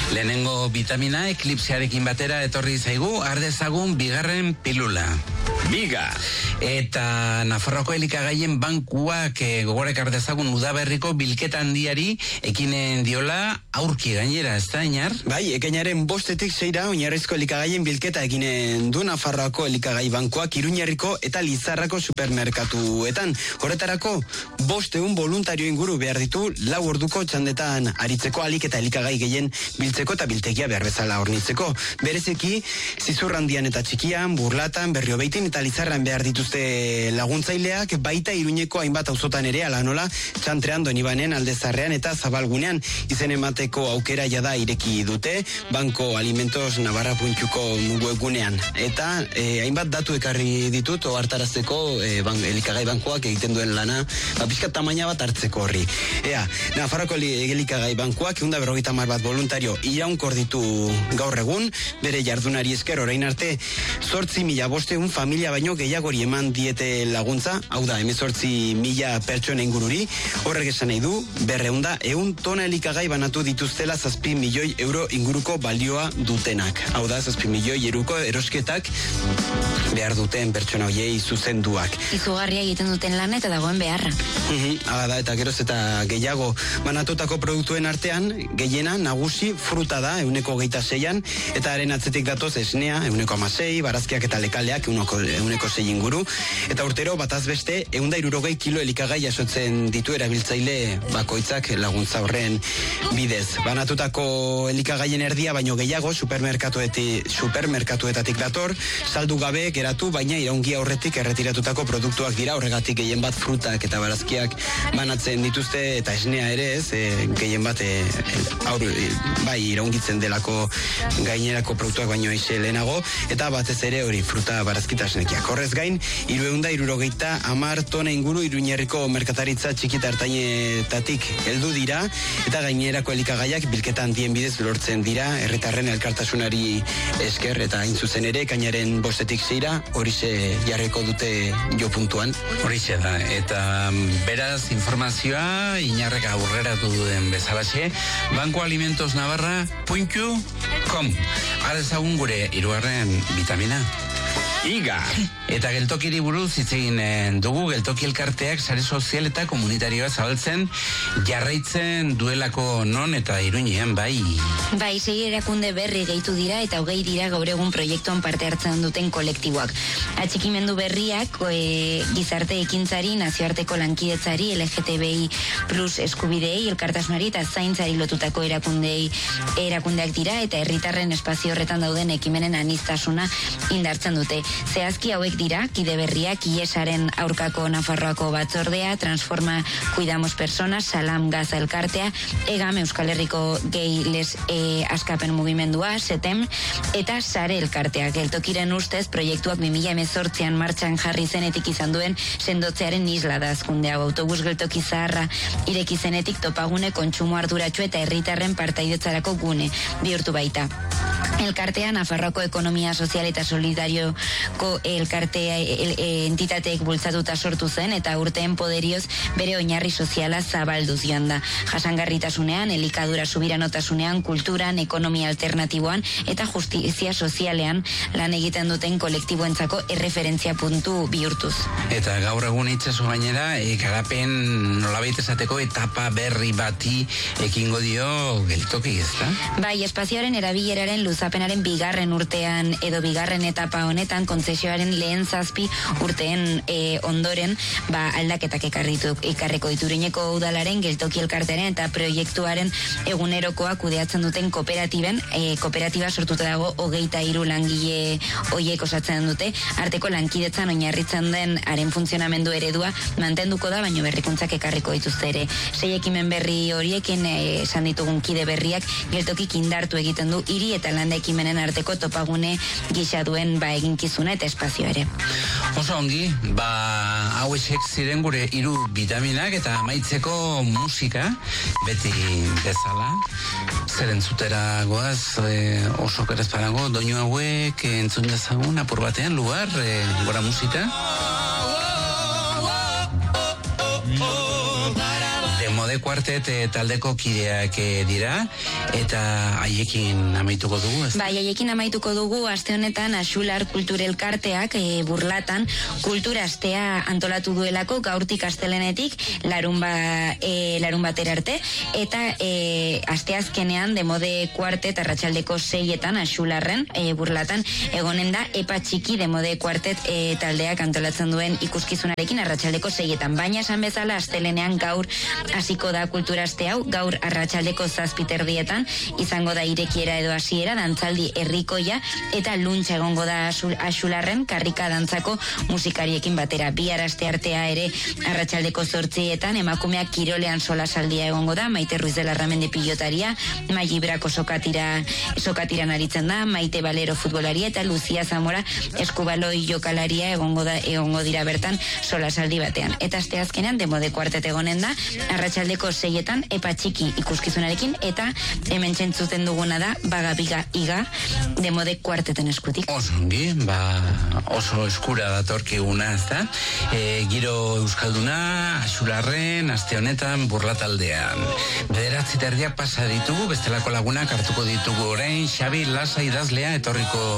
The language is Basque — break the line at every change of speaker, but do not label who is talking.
Lehenengo vitamina eklipsearekin batera etorri zaigu, ardezagun bigarren pilula.
Biga!
Eta Nafarroako elikagaien bankuak gogorek ardezagun udaberriko bilketa handiari ekinen diola aurki gainera, ez da, Iñar?
Bai, ekainaren 5-tik 6 oinarrizko elikagaien bilketa ekinen du Nafarroako elikagai bankuak Iruñerriko eta Lizarrako supermerkatuetan. Horretarako, 500 voluntario inguru behar ditu 4 orduko txandetan aritzeko alik eta elikagai gehien biltzeko eta biltegia behar bezala hornitzeko. Bereziki, Zizurrandian eta Txikian, Burlatan, Berriobeitin eta Lizarran behar dituzte laguntzaileak, baita Iruñeko hainbat auzotan ere, ala nola, Txantrean, Donibanen, Aldezarrean eta Zabalgunean izen emateko aukera jada ireki dute, Banko Alimentos Navarra.ko webgunean. Eta hainbat datu ekarri ditut, ohartarazteko elikagai bankuak egiten duen lana, pixkat tamaina bat hartzeko horri. Nafarroako elikagai bankuak 150 bat voluntario iraunkor ditu gaur egun, bere jardunari esker orain arte 8.500 familia baino gehiagori eman diete laguntza, hau da 18.000 pertsona ingururi. Horrek esan nahi du 200 tona elikagai banatu dituztela 7 milioi euro inguruko balioa dutenak. Hau da 7 milioi euruko erosketak behar duten pertsona hoiei zuzenduak.
Izugarria egiten duten lana eta dagoen beharra.
Hala da, eta geroz eta gehiago banatutako produktuen artean, gehiena nagusi fruta da 26an, eta haren atzetik datoz esnea 16, barazkiak eta lekaleak 16 inguru, eta urtero bataz beste 160 kilo elikagai jasotzen ditu erabiltzaile bakoitzak laguntza horren bidez. Banatutako elikagaien erdia baino gehiago supermerkatuetatik dator, saldu gabe geratu, baina iraungi aurretik erretiratutako produktuak dira, horregatik gehien bat frutak eta barazkiak banatzen dituzte, eta esnea ere ez, gehien bat bai iraungitzen delako gainerako produktuak baino eixe lehenago, eta batez ere hori fruta barazkita esnekiak. Horrez gain, 270 tona inguru Iruñerriko merkataritza txikita ertainetatik heldu dira, eta gainerako elikagaiak bilketa handien bidez lortzen dira, herritarren elkartasunari esker, eta hain zuzen ere, kainaren 5-tik 6 horixe jarriko dute jo puntuan.
Horixe da, eta beraz informazioa Iñarrek aurreratu duen bezalaxe, bankoalimentosnavarra.com. Ardezagun gure 3. vitamina.
Iga!
Eta geltokiri buruz hitz egin dugu, geltoki elkarteak sare sozial eta komunitarioa zabaltzen jarraitzen duelako non eta Iruñean, bai.
Bai, 6 erakunde berri gehitu dira eta 20 dira gaur egun proiektuan parte hartzen duten kolektiboak. Atxikimendu berriak gizarte ekintzari, nazioarteko lankidetzari, LGTBI plus eskubideei, elkartasunari eta zaintzari lotutako erakundeak dira, eta herritarren espazio horretan dauden ekimenen aniztasuna indartzen dute. Zehazki hauek dira, kide berriak, IESaren aurkako Nafarroako batzordea, Transforma Cuidamos Personas, Salam Gaza elkartea, EGAM Euskal Herriko Gay Les Askapen mugimendua, SETEM, eta Sare elkartea. Geltokiren ustez, proiektuak 2018an martxan jarri zenetik izan duen sendotzearen isla da azkundea. Autobus geltoki zaharra ireki zenetik topagune kontsumo arduratsu eta herritarren partaidetzarako gune bihurtu baita. Elkartea Nafarroako Ekonomia Sozial eta Solidarioko elkartea entitateek bultzatuta sortu zen, eta urteen poderioz bere oinarri soziala zabalduz joan da. Jasangarritasunean, elikadura subiranotasunean, kulturan, ekonomia alternatiboan eta justizia sozialean lan egiten duten kolektiboentzako erreferentzia puntu bihurtuz.
Eta gaur egun itzazu gainera, garapen nolabait esateko etapa berri bati ekingo dio geltoki, ezta?
Bai, espazioaren erabileraren luzapenaren bigarren urtean edo bigarren etapa honetan, kontzesioaren lehen 7 urteen ondoren, aldaketak ekarriko ditu. Iruñeko udalaren, geltoki elkartearen eta proiektuaren egunerokoa kudeatzen duten kooperatiba sortuta dago 23 langile hoiek osatzen dute, arteko lankidetzan oinarritzen den haren funtzionamendu eredua mantenduko da, baino berrikuntzak ekarriko dituzte ere. 6 ekimen berri horiekin esan ditugun kide berriak geltokik indartu egiten du hiri eta landa ekimenen arteko topagune gisa duen eginkizuna eta espazio ere.
Oso ongi, hauexek ziren gure 3 vitaminak, eta amaitzeko musika, beti bezala, zer entzutera goaz, oso kerezparago, doinu hauek entzun dezagun apur batean, lugar, gora musika. Demode Quartet taldeko kideak dira, eta haiekin amaituko dugu, ez?
Bai, haiekin amaituko dugu, aste honetan Axular Kulturelkarteak Burlatan kultura astea antolatu duelako, gaurtik astelenetik larun batera arte, eta asteazkenean Demode Quartet arratsaldeko 6etan Axularren Burlatan egonen da epa txiki Demode Quartet taldeak antolatzen duen ikuskizunarekin arratsaldeko 6etan, baina esan bezala astelenean gaur hasiko da kultura aste hau, gaur arratsaldeko 7:30 izango da irekiera edo hasiera dantzaldi herrikoia eta luntza egongo da Axularren karrika dantzako musikariekin batera. Bihar asteartea ere arratsaldeko 8etan emakumeak kirolean solasaldia egongo da, Maite Ruiz de Larramendi pilotaria, Maili Brako sokatiran aritzen da, Maite Balero futbolaria eta Lucia Zamora eskubaloi jokalaria egongo dira bertan solasaldi batean. Eta asteazkenean Demode Quartet egonen da arratsaldeko 6etan epa txiki ikuskizunarekin, eta hemen txentzuten duguna da Baga Biga Iga Demode Quarteten eskutik.
Oso ongi, oso eskura datorkiguna, ezta? Giro euskalduna Axularren aste honetan Burlataldean. 9:30 pasa ditugu, bestelako lagunak hartuko ditugu orain. Xabi Lasa idazlea etorriko